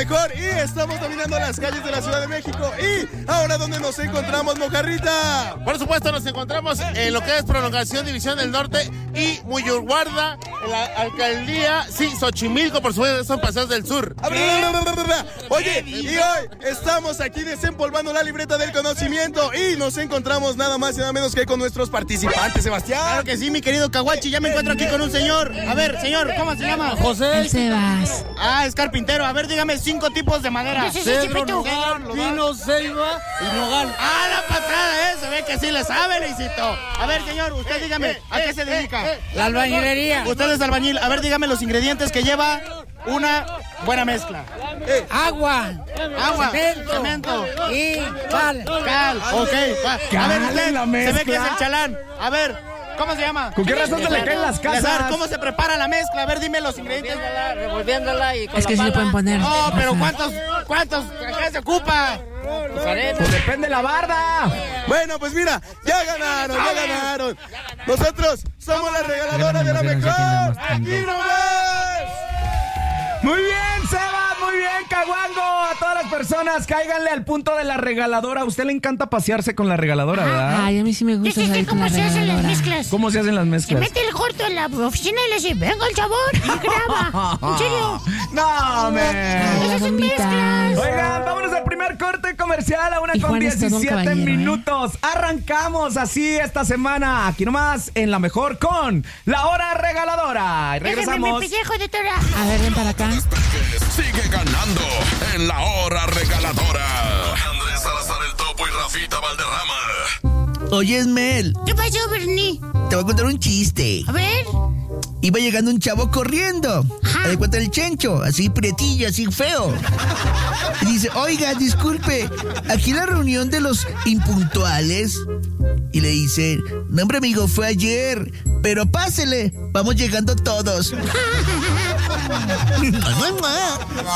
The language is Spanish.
mejor y estamos dominando las calles de la Ciudad de México. Y ahora, ¿dónde nos encontramos, Mojarrita? Por supuesto, nos encontramos en lo que es Prolongación División del Norte y Muyurguarda, en la alcaldía, sí, Xochimilco, por supuesto, son paseos del sur. Oye, y hoy estamos aquí desempolvando la libreta del conocimiento y nos encontramos nada más y nada menos que con nuestros participantes, Sebastián. Claro que sí, mi querido Caguachi, ya me encuentro aquí con un señor. A ver, señor, ¿cómo se llama? José. El Sebas. Ah, es carpintero. A ver, dígame 5 tipos de madera. Cedro, nogal, pino, ceiba y nogal. ¡Ah, la patada, Se ve que sí le sabe, Luisito. A ver, señor, usted dígame, ¿a qué se dedica? La albañilería. Usted es albañil. A ver, dígame los ingredientes que lleva una buena mezcla. Agua. Cemento. Y cal. Ok. A ver, usted, la se ve mezcla. que es el chalán. A ver, ¿cómo se llama? ¿Con qué razón se le caen las casas? ¿Cómo se prepara la mezcla? A ver, dime los ingredientes. Revolviéndola y con Es que sí le pueden poner. No, pero ¿cuántos? ¿Qué se ocupa? Pues Depende la barda. Bueno, pues mira, ya ganaron. Nosotros somos la regaladora de la mejor. ¡Aquí nomás! Muy bien, Sebas, muy bien, Caguango. A todas las personas, cáiganle al punto de la regaladora. A usted le encanta pasearse con la regaladora, ¿verdad? Ay, a mí sí me gusta Yo sé salir con cómo la se hacen las regaladora. mezclas. ¿Cómo se hacen las Se mezclas? mete el gordo en la oficina y le dice, venga el sabor, y graba. ¿En serio? No, Ay, man. las bombitas. Oigan, vámonos al primer corte comercial a Y Juan es todo un 1:17 caballero, minutos. Arrancamos así esta semana, aquí nomás, en La Mejor con La Hora Regaladora. Y Déjame mi regresamos. pellejo de tora. A ver, ven para acá. Sigue ganando en La Hora Regaladora. Andrés Salazar el Topo y Rafita Valderrama. Oye, Esmel, ¿Qué pasó, Bernie? te voy a contar un chiste. A ver. Iba llegando un chavo corriendo. Ajá. De cuenta el chencho, así prietillo, así feo. Y dice, oiga, disculpe, aquí la reunión de los impuntuales. Y le dice, no, hombre, amigo, fue ayer. Pero pásele, vamos llegando todos.